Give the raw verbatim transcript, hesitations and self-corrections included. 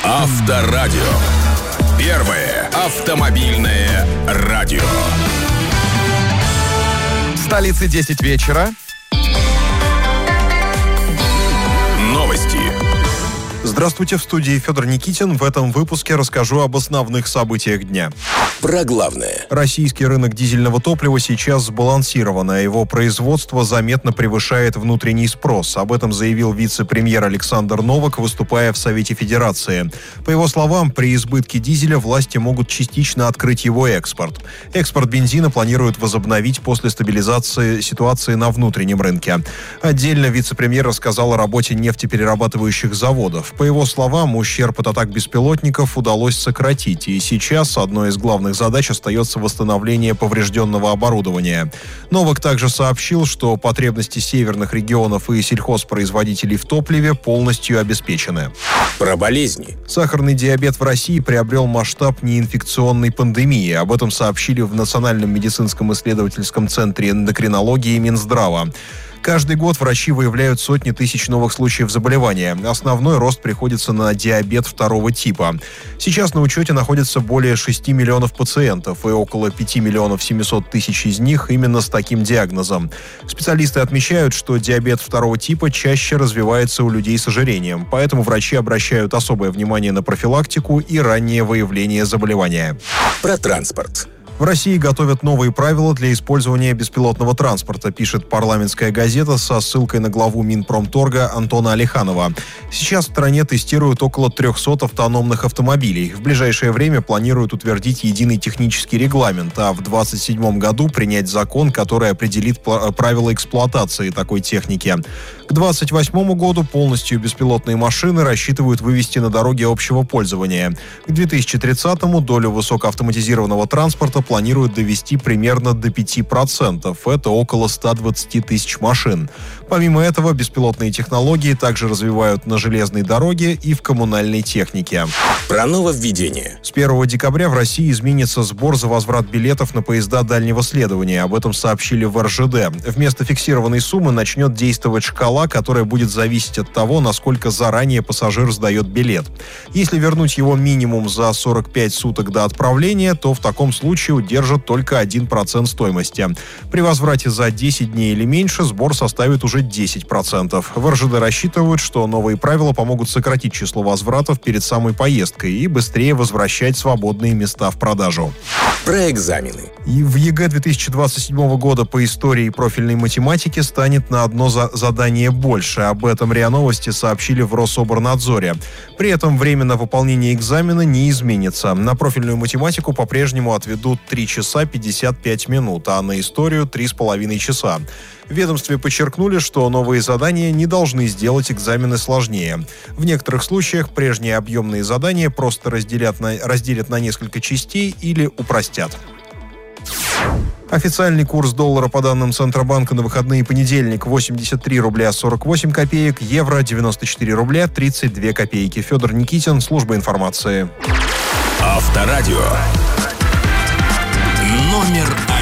Авторадио. Первое автомобильное радио. В столице десять вечера. Новости. Здравствуйте, в студии Федор Никитин. В этом выпуске расскажу об основных событиях дня. Про главное. Российский рынок дизельного топлива сейчас сбалансирован, а его производство заметно превышает внутренний спрос. Об этом заявил вице-премьер Александр Новак, выступая в Совете Федерации. По его словам, при избытке дизеля власти могут частично открыть его экспорт. Экспорт бензина планируют возобновить после стабилизации ситуации на внутреннем рынке. Отдельно вице-премьер рассказал о работе нефтеперерабатывающих заводов. По его словам, ущерб от атак беспилотников удалось сократить, и сейчас одной из главных задач остается восстановление поврежденного оборудования. Новак также сообщил, что потребности северных регионов и сельхозпроизводителей в топливе полностью обеспечены. Про болезни. Сахарный диабет в России приобрел масштаб неинфекционной пандемии. Об этом сообщили в Национальном медицинском исследовательском центре эндокринологии Минздрава. Каждый год врачи выявляют сотни тысяч новых случаев заболевания. Основной рост приходится на диабет второго типа. Сейчас на учете находится более шести миллионов пациентов, и около пяти миллионов семисот тысяч из них именно с таким диагнозом. Специалисты отмечают, что диабет второго типа чаще развивается у людей с ожирением, поэтому врачи обращают особое внимание на профилактику и раннее выявление заболевания. Про транспорт. В России готовят новые правила для использования беспилотного транспорта, пишет парламентская газета со ссылкой на главу Минпромторга Антона Алиханова. Сейчас в стране тестируют около трехсот автономных автомобилей. В ближайшее время планируют утвердить единый технический регламент, а в двадцать седьмом году принять закон, который определит правила эксплуатации такой техники. К двадцать восьмому году полностью беспилотные машины рассчитывают вывести на дороги общего пользования. К две тысячи тридцатому долю высокоавтоматизированного транспорта планируют довести примерно до пяти процентов. Это около ста двадцати тысяч машин. Помимо этого, беспилотные технологии также развивают на железной дороге и в коммунальной технике. Про нововведение. С первого декабря в России изменится сбор за возврат билетов на поезда дальнего следования. Об этом сообщили в эр жэ дэ. Вместо фиксированной суммы начнет действовать шкала, которая будет зависеть от того, насколько заранее пассажир сдает билет. Если вернуть его минимум за сорок пять суток до отправления, то в таком случае удержат только один процент стоимости. При возврате за десять дней или меньше сбор составит уже десять процентов. В эр жэ дэ рассчитывают, что новые правила помогут сократить число возвратов перед самой поездкой и быстрее возвращать свободные места в продажу. Про экзамены. И в е гэ две тысячи двадцать седьмого года по истории и профильной математике станет на одно за- задание больше. Об этом РИА Новости сообщили в Рособорнадзоре. При этом время на выполнение экзамена не изменится. На профильную математику по-прежнему отведут три часа пятьдесят пять минут, а на историю три с половиной часа. В ведомстве подчеркнули, что новые задания не должны сделать экзамены сложнее. В некоторых случаях прежние объемные задания просто разделят на, разделят на несколько частей или упростят. Официальный курс доллара по данным Центробанка на выходные понедельник восемьдесят три рубля сорок восемь копеек, евро девяносто четыре рубля тридцать две копейки. Федор Никитин, служба информации. Авторадио. Номер один.